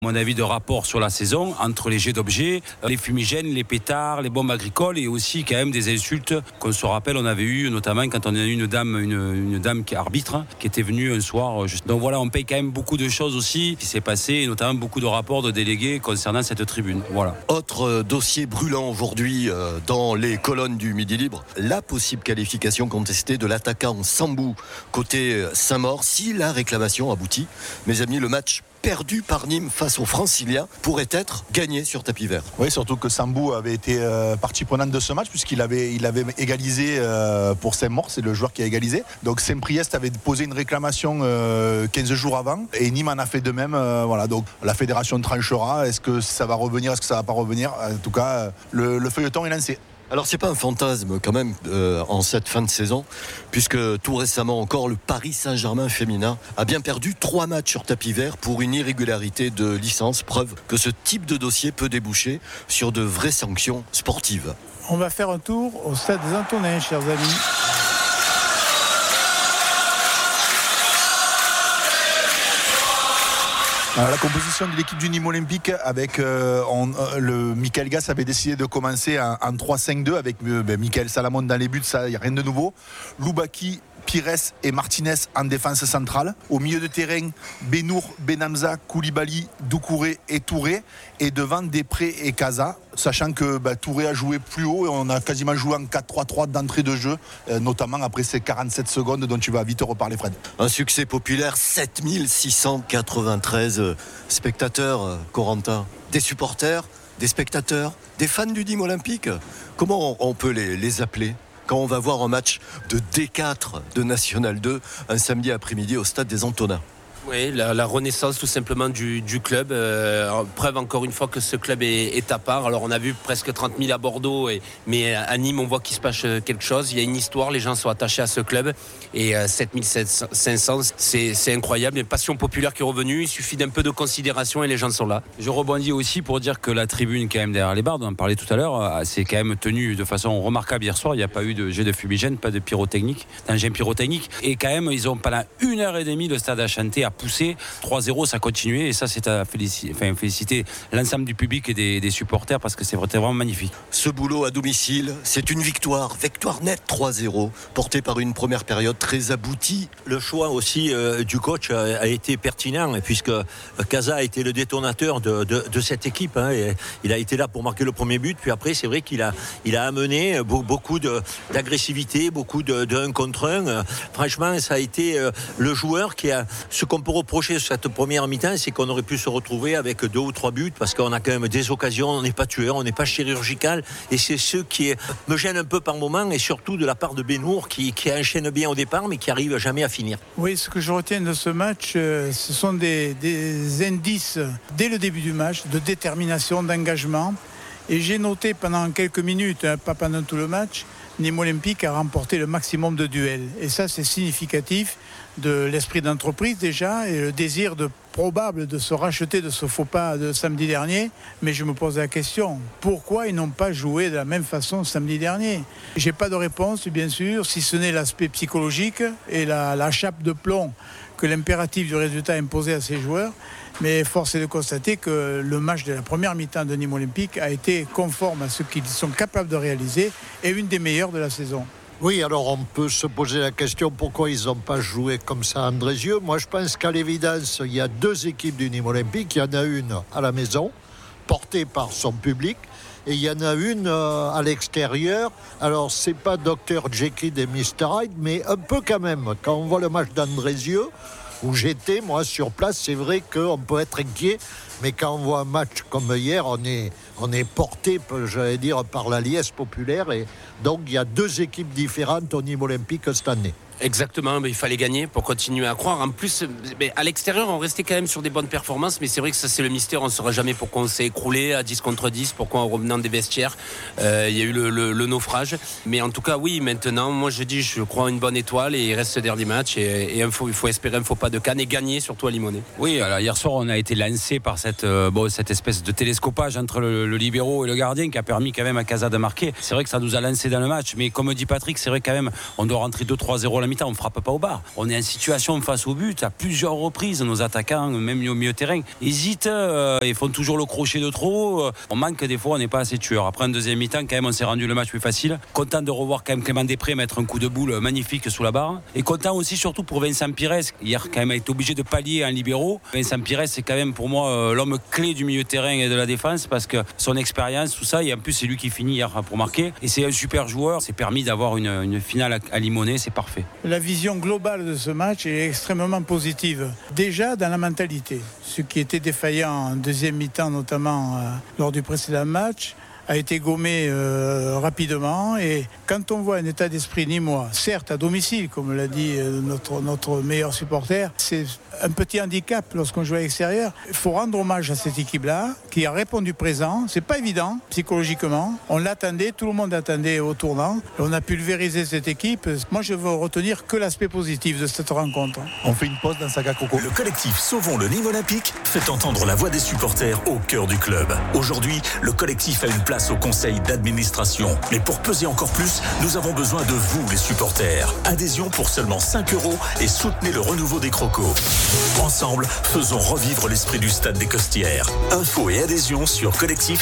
Mon avis de rapport sur la saison entre les jets d'objets, les fumigènes, les pétards, les bombes agricoles et aussi quand même des insultes qu'on se rappelle on avait eu notamment quand on a eu une dame qui est arbitre qui était venue un soir. Donc voilà, on paye quand même beaucoup de choses aussi qui s'est passé et notamment beaucoup de rapports de délégués concernant cette tribune. Voilà. Autre dossier brûlant aujourd'hui dans les colonnes du Midi Libre, la possible qualification contestée de l'attaquant Sambou côté Saint-Maur si la réclamation aboutit. Mes amis, le match perdu par Nîmes face aux Franciliens pourrait être gagné sur tapis vert. Oui, surtout que Sambou avait été partie prenante de ce match puisqu'il avait égalisé pour Saint-Maur, c'est le joueur qui a égalisé. Donc Saint-Priest avait posé une réclamation 15 jours avant et Nîmes en a fait de même. Voilà, donc la fédération tranchera. Est-ce que ça va revenir, est-ce que ça va pas revenir? En tout cas, le feuilleton est lancé. Alors c'est pas un fantasme quand même en cette fin de saison, puisque tout récemment encore le Paris Saint-Germain féminin a bien perdu 3 matchs sur tapis vert pour une irrégularité de licence, preuve que ce type de dossier peut déboucher sur de vraies sanctions sportives. On va faire un tour au stade des Antonins, chers amis. La composition de l'équipe du Nîmes Olympique avec le Michael Gass avait décidé de commencer en 3-5-2 avec Michael Salamon dans les buts, ça il n'y a rien de nouveau. Loubaki, Pires et Martinez en défense centrale. Au milieu de terrain, Benour, Benamza, Koulibaly, Doucouré et Touré. Et devant Després et Casa, sachant que Touré a joué plus haut et on a quasiment joué en 4-3-3 d'entrée de jeu, notamment après ces 47 secondes dont tu vas vite reparler, Fred. Un succès populaire, 7693 spectateurs, Corentin. Des supporters, des spectateurs, des fans du Nîmes Olympique. Comment on peut les appeler quand on va voir un match de D4 de National 2 un samedi après-midi au stade des Antonins? Oui, la renaissance tout simplement du club. Preuve encore une fois que ce club est à part. Alors on a vu presque 30 000 à Bordeaux, mais à Nîmes on voit qu'il se passe quelque chose. Il y a une histoire, les gens sont attachés à ce club. Et 7500, c'est incroyable. Il y a une passion populaire qui est revenue. Il suffit d'un peu de considération et les gens sont là. Je rebondis aussi pour dire que la tribune quand même derrière les barres, on en parlait tout à l'heure, c'est quand même tenue de façon remarquable hier soir. Il n'y a pas eu de jet de fumigène, pas de pyrotechnique, d'engin pyrotechnique. Et quand même, ils ont pendant 1h30 le stade a chanté, a poussé. 3-0, ça continuait. Et ça, c'est à féliciter l'ensemble du public et des supporters parce que c'est vraiment magnifique. Ce boulot à domicile, c'est une victoire nette 3-0, portée par une première période très aboutie. Le choix aussi du coach a été pertinent puisque Casa a été le détonateur de cette équipe. Et il a été là pour marquer le premier but. Puis après, c'est vrai qu'il a amené beaucoup d'agressivité, beaucoup de 1 contre 1. Franchement, ça a été le joueur qui a ce qu'on peut reprocher sur cette première mi-temps, c'est qu'on aurait pu se retrouver avec 2 ou 3 buts parce qu'on a quand même des occasions, on n'est pas tueur, on n'est pas chirurgical et c'est ce qui me gêne un peu par moment et surtout de la part de Benour qui enchaîne bien au départ mais qui arrive jamais à finir. Oui, ce que je retiens de ce match, ce sont des indices dès le début du match de détermination, d'engagement et j'ai noté pendant quelques minutes, pas pendant tout le match, Nîmes Olympique a remporté le maximum de duels et ça c'est significatif de l'esprit d'entreprise déjà et le désir probable de se racheter de ce faux pas de samedi dernier. Mais je me pose la question, pourquoi ils n'ont pas joué de la même façon samedi dernier? J'ai pas de réponse bien sûr, si ce n'est l'aspect psychologique et la chape de plomb que l'impératif du résultat imposait à ces joueurs. Mais force est de constater que le match de la première mi-temps de Nîmes Olympique a été conforme à ce qu'ils sont capables de réaliser et une des meilleures de la saison. Oui, alors on peut se poser la question pourquoi ils n'ont pas joué comme ça à Andrézieux. Moi, je pense qu'à l'évidence, il y a 2 équipes du Nîmes Olympique. Il y en a une à la maison, portée par son public, et il y en a une à l'extérieur. Alors, c'est pas Dr Jekyll et Mr Hyde, mais un peu quand même. Quand on voit le match d'Andrézieux, où j'étais, moi, sur place, c'est vrai qu'on peut être inquiet. Mais quand on voit un match comme hier, on est porté, j'allais dire, par la liesse populaire. Et donc, il y a 2 équipes différentes au Nîmes Olympique cette année. Exactement, mais il fallait gagner pour continuer à croire. En plus, à l'extérieur, on restait quand même sur des bonnes performances, mais c'est vrai que ça, c'est le mystère. On ne saura jamais pourquoi on s'est écroulé à 10 contre 10, pourquoi en revenant des vestiaires, il y a eu le naufrage. Mais en tout cas, oui, maintenant, moi je dis, je crois à une bonne étoile et il reste ce dernier match. Et il faut espérer un faux pas de Cannes et gagner, surtout à Limonest. Oui, alors hier soir, on a été lancé par cette espèce de télescopage entre le libéro et le gardien qui a permis quand même à Casa de marquer. C'est vrai que ça nous a lancé dans le match, mais comme dit Patrick, c'est vrai quand même, on doit rentrer 2-3-0 à la mi-temps, on frappe pas au bar. On est en situation face au but à plusieurs reprises. Nos attaquants, même au milieu de terrain, hésitent. Ils font toujours le crochet de trop. On manque des fois, on n'est pas assez tueur. Après un deuxième mi-temps, quand même, on s'est rendu le match plus facile. Content de revoir quand même Clément Després mettre un coup de boule magnifique sous la barre. Et content aussi surtout pour Vincent Pires. Hier, quand même, a été obligé de pallier en libéraux. Vincent Pires, c'est quand même pour moi l'homme clé du milieu de terrain et de la défense parce que son expérience, tout ça, et en plus c'est lui qui finit hier pour marquer. Et c'est un super joueur. C'est permis d'avoir une finale à Limonest, c'est parfait. La vision globale de ce match est extrêmement positive. Déjà dans la mentalité. Ce qui était défaillant en deuxième mi-temps, notamment lors du précédent match, a été gommé rapidement. Et quand on voit un état d'esprit nîmois, certes à domicile, comme l'a dit notre meilleur supporter, c'est un petit handicap lorsqu'on joue à l'extérieur. Il faut rendre hommage à cette équipe-là, qui a répondu présent. C'est pas évident, psychologiquement. On l'attendait, tout le monde attendait au tournant. Et on a pulvérisé cette équipe. Moi, je veux retenir que l'aspect positif de cette rencontre. On fait une pause dans Saga Croco. Le collectif Sauvons le Nîmes Olympique fait entendre la voix des supporters au cœur du club. Aujourd'hui, le collectif a une place au conseil d'administration. Mais pour peser encore plus, nous avons besoin de vous, les supporters. Adhésion pour seulement 5 € et soutenez le renouveau des Crocos. Ensemble, faisons revivre l'esprit du stade des Costières. Infos et adhésion sur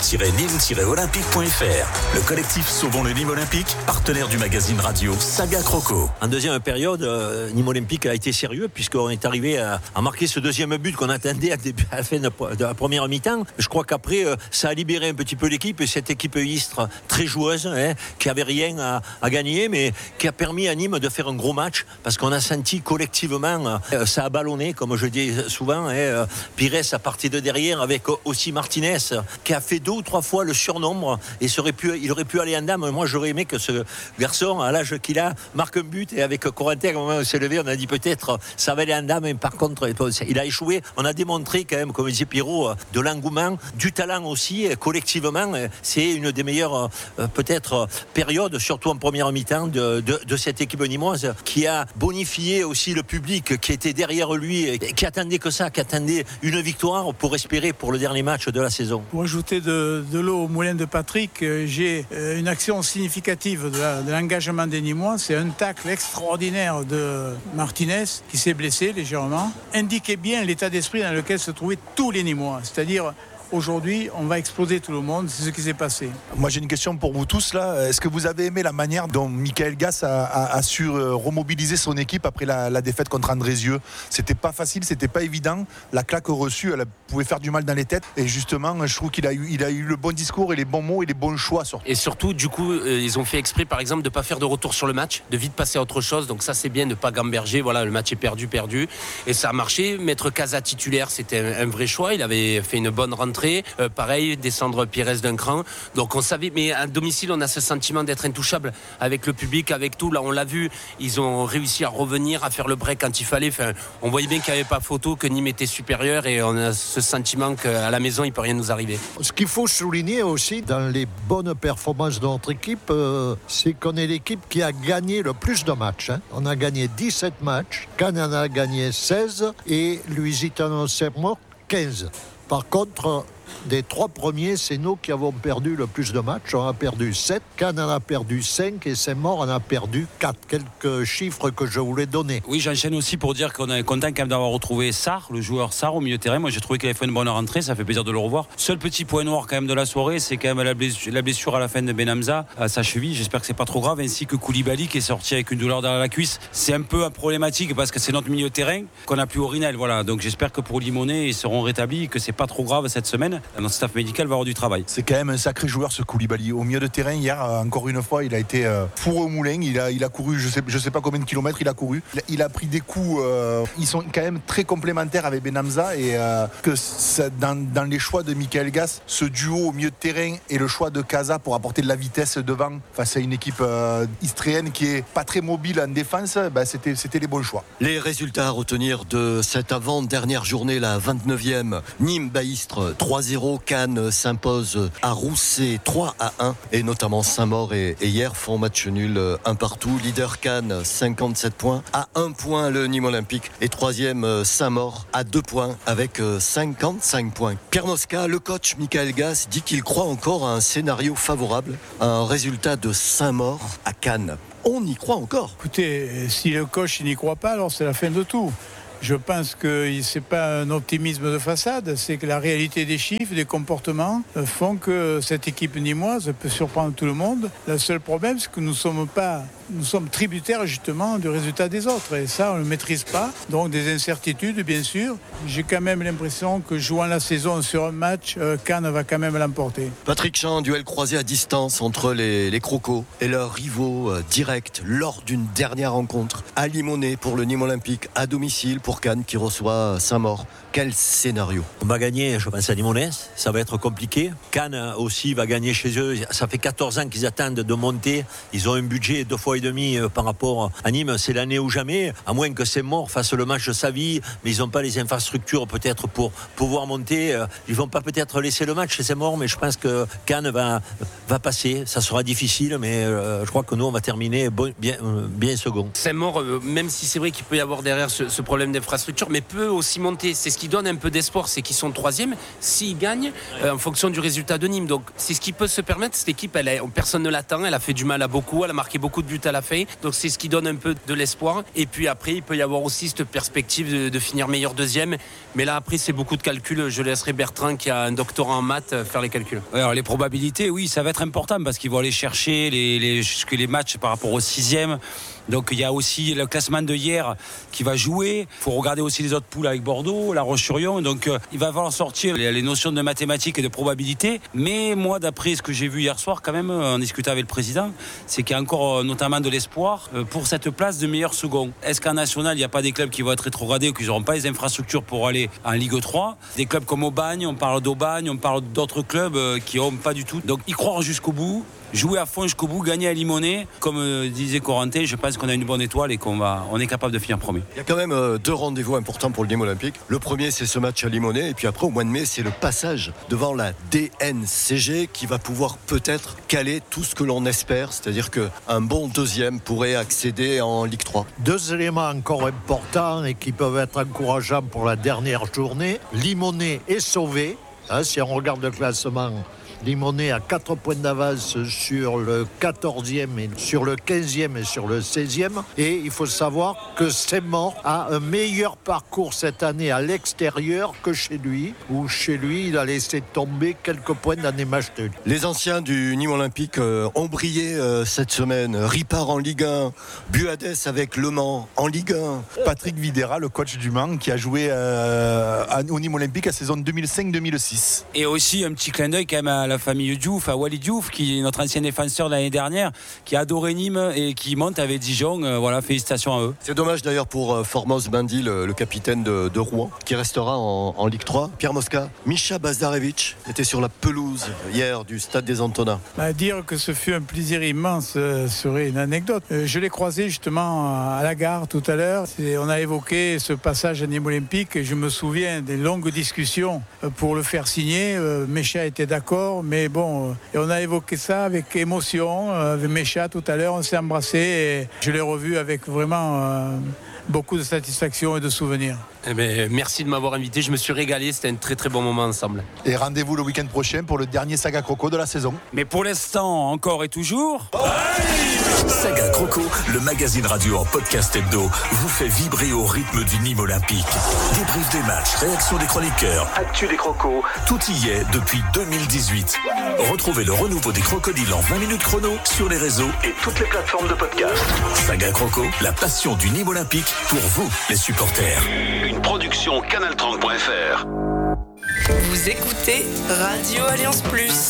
collectif-nîmes-olympique.fr. Le collectif Sauvons le Nîmes Olympique, partenaire du magazine radio Saga Croco. En deuxième période, Nîmes Olympique a été sérieux puisqu'on est arrivé à marquer ce deuxième but qu'on attendait à la fin de la première mi-temps. Je crois qu'après, ça a libéré un petit peu l'équipe et cette équipe Istres très joueuse, qui avait rien à gagner, mais qui a permis à Nîmes de faire un gros match parce qu'on a senti collectivement, ça a ballonné, comme je dis souvent. Pires a parti de derrière avec aussi Martinez qui a fait 2 ou 3 fois le surnombre et il aurait pu aller en dame. Moi, j'aurais aimé que ce garçon, à l'âge qu'il a, marque un but et avec Corentin, au moment où on s'est levé, on a dit peut-être ça va aller en dame, mais par contre, il a échoué. On a démontré quand même, comme disait Pierrot, de l'engouement, du talent aussi, collectivement. C'est une des meilleures peut-être périodes, surtout en première mi-temps de cette équipe nîmoise qui a bonifié aussi le public qui était derrière lui et qui attendait que ça, qui attendait une victoire pour espérer pour le dernier match de la saison. Pour ajouter de l'eau au moulin de Patrick, j'ai une action significative de l'engagement des Nîmois. C'est un tacle extraordinaire de Martinez qui s'est blessé légèrement, indiquait bien l'état d'esprit dans lequel se trouvaient tous les Nîmois, c'est-à-dire aujourd'hui, on va exploser tout le monde, c'est ce qui s'est passé. Moi, j'ai une question pour vous tous là. Est-ce que vous avez aimé la manière dont Michael Gass a su remobiliser son équipe après la défaite contre Andrézieux? C'était pas facile, c'était pas évident. La claque reçue, elle pouvait faire du mal dans les têtes. Et justement, je trouve qu'il a eu le bon discours et les bons mots et les bons choix. Surtout. Et surtout, du coup, ils ont fait exprès, par exemple, de ne pas faire de retour sur le match, de vite passer à autre chose. Donc ça, c'est bien, ne pas gamberger. Voilà, le match est perdu. Et ça a marché. Mettre Casa titulaire, c'était un vrai choix. Il avait fait une bonne rentrée. Pareil, descendre Pires d'un cran. Donc on savait, mais à domicile, on a ce sentiment d'être intouchable avec le public, avec tout. Là, on l'a vu, ils ont réussi à revenir, à faire le break quand il fallait. Enfin, on voyait bien qu'il n'y avait pas photo, que Nîmes était supérieur et on a ce sentiment qu'à la maison, il ne peut rien nous arriver. Ce qu'il faut souligner aussi dans les bonnes performances de notre équipe, c'est qu'on est l'équipe qui a gagné le plus de matchs. On a gagné 17 matchs, Cannes en a gagné 16 et Lusitano-Sermort 15. Par contre, des 3 premiers, c'est nous qui avons perdu le plus de matchs. On a perdu 7, Cannes en a perdu 5 et Saint-Maur en a perdu 4. Quelques chiffres que je voulais donner. Oui, j'enchaîne aussi pour dire qu'on est content quand même d'avoir retrouvé Sarr, le joueur Sarr au milieu de terrain. Moi, j'ai trouvé qu'il avait fait une bonne rentrée, ça fait plaisir de le revoir. Seul petit point noir quand même de la soirée, c'est quand même la blessure à la fin de Benhamza à sa cheville. J'espère que c'est pas trop grave, ainsi que Koulibaly qui est sorti avec une douleur dans la cuisse. C'est un peu problématique parce que c'est notre milieu de terrain qu'on a plus Orinel. Voilà, donc j'espère que pour Limonest, ils seront rétablis, que c'est pas trop grave cette semaine. Notre staff médical va avoir du travail. C'est quand même un sacré joueur ce Koulibaly. Au milieu de terrain, hier, encore une fois, il a été fourré au moulin. Il a couru, je sais pas combien de kilomètres il a couru. Il a pris des coups. Ils sont quand même très complémentaires avec Benhamza et que ça, dans les choix de Michael Gass, ce duo au milieu de terrain et le choix de Casa pour apporter de la vitesse devant face à une équipe istréenne qui est pas très mobile en défense, c'était les bons choix. Les résultats à retenir de cette avant-dernière journée, la 29e. Nîmes-Baïstre 3-0, Cannes s'impose à Rousset 3-1 et notamment Saint-Maur et hier font match nul 1 partout. Leader Cannes 57 points, à 1 point le Nîmes Olympique et 3e Saint-Maur à 2 points avec 55 points. Pierre Mosca, le coach Michael Gass dit qu'il croit encore à un scénario favorable, à un résultat de Saint-Maur à Cannes. on y croit encore. Écoutez, si le coach n'y croit pas, alors c'est la fin de tout. Je pense que ce n'est pas un optimisme de façade, c'est que la réalité des chiffres, des comportements font que cette équipe nîmoise peut surprendre tout le monde. Le seul problème, c'est que nous sommes tributaires justement du résultat des autres et ça, on ne le maîtrise pas. Donc des incertitudes, bien sûr. J'ai quand même l'impression que jouant la saison sur un match, Cannes va quand même l'emporter. Patrick Chan, duel croisé à distance entre les Crocos et leurs rivaux directs lors d'une dernière rencontre à Limonest pour le Nîmes Olympique, à domicile pour Cannes qui reçoit Saint-Maur. Quel scénario? On va gagner, je pense, à Limonest. Ça va être compliqué. Cannes aussi va gagner chez eux. Ça fait 14 ans qu'ils attendent de monter. Ils ont un budget 2 fois et demi par rapport à Nîmes. C'est l'année ou jamais. À moins que Saint-Maur fasse le match de sa vie. Mais ils n'ont pas les infrastructures peut-être pour pouvoir monter. Ils ne vont pas peut-être laisser le match chez Saint-Maur. Mais je pense que Cannes va passer. Ça sera difficile. Mais je crois que nous, on va terminer bien second. Saint-Maur, même si c'est vrai qu'il peut y avoir derrière ce problème d'infrastructure, mais peut aussi monter. C'est ce qui donne un peu d'espoir, c'est qu'ils sont 3e s'ils gagnent en fonction du résultat de Nîmes. Donc c'est ce qui peut se permettre. Cette équipe, personne ne l'attend, elle a fait du mal à beaucoup, elle a marqué beaucoup de buts à la fin, donc c'est ce qui donne un peu de l'espoir. Et puis après, il peut y avoir aussi cette perspective de finir meilleur 2e, mais là après c'est beaucoup de calculs. Je laisserai Bertrand qui a un doctorat en maths faire les calculs. Alors les probabilités, oui, ça va être important parce qu'ils vont aller chercher les matchs par rapport au 6e. Donc il y a aussi le classement de hier qui va jouer. Il faut regarder aussi les autres poules avec Bordeaux, La Roche-sur-Yon. Donc il va falloir sortir les notions de mathématiques et de probabilité. Mais moi, d'après ce que j'ai vu hier soir, quand même, en discutant avec le président, c'est qu'il y a encore notamment de l'espoir pour cette place de meilleur second. Est-ce qu'en national, il n'y a pas des clubs qui vont être rétrogradés ou qui n'auront pas les infrastructures pour aller en Ligue 3? Des clubs comme Aubagne, on parle d'Aubagne, on parle d'autres clubs qui n'ont pas du tout. Donc y croire jusqu'au bout. Jouer à fond jusqu'au bout, gagner à Limonest, comme disait Corentin, je pense qu'on a une bonne étoile et on est capable de finir premier. Il y a quand même 2 rendez-vous importants pour le Nîmes Olympique. Le premier, c'est ce match à Limonest, et puis après, au mois de mai, c'est le passage devant la DNCG qui va pouvoir peut-être caler tout ce que l'on espère, c'est-à-dire qu'un bon 2e pourrait accéder en Ligue 3. 2 éléments encore importants et qui peuvent être encourageants pour la dernière journée. Limonest est sauvé, si on regarde le classement. Limonest a 4 points d'avance sur le 14e, et sur le 15e et sur le 16e. Et il faut savoir que Saint-Maur a un meilleur parcours cette année à l'extérieur que chez lui, où chez lui, il a laissé tomber quelques points dans des matchs nuls. Les anciens du Nîmes Olympique ont brillé cette semaine. Ripard en Ligue 1, Buades avec Le Mans en Ligue 1. Patrick Videra, le coach du Mans, qui a joué au Nîmes Olympique à saison 2005-2006. Et aussi un petit clin d'œil quand même à la famille Diouf, à Wally Diouf, qui est notre ancien défenseur de l'année dernière, qui a adoré Nîmes et qui monte avec Dijon. Voilà, félicitations à eux. C'est dommage d'ailleurs pour Formos Bindi, le capitaine de Rouen, qui restera en Ligue 3. Pierre Mosca, Misha Bazarevich était sur la pelouse hier du Stade des Antonins. Dire que ce fut un plaisir immense serait une anecdote. Je l'ai croisé justement à la gare tout à l'heure. On a évoqué ce passage à Nîmes Olympique et je me souviens des longues discussions pour le faire signer. Misha était d'accord. Mais bon, et on a évoqué ça avec émotion, avec Mécha tout à l'heure, on s'est embrassé et je l'ai revu avec vraiment beaucoup de satisfaction et de souvenirs. Merci de m'avoir invité, je me suis régalé, c'était un très très bon moment ensemble. Et rendez-vous le week-end prochain pour le dernier Saga Croco de la saison. Mais pour l'instant, encore et toujours... Saga Croco, le magazine radio en podcast hebdo, vous fait vibrer au rythme du Nîmes Olympique. Débrief des matchs, réaction des chroniqueurs, actu des crocos, tout y est depuis 2018. Retrouvez le renouveau des crocodiles en 20 minutes chrono sur les réseaux et toutes les plateformes de podcast. Saga Croco, la passion du Nîmes Olympique pour vous, les supporters. Une production canal30.fr. Vous écoutez Radio Alliance Plus.